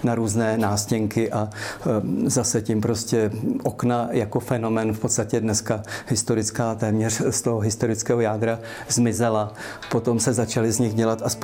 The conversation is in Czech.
na různé nástěnky a zase tím prostě okna jako fenomén v podstatě dneska historická téměř z toho historického jádra zmizela. Potom se začaly z nich dělat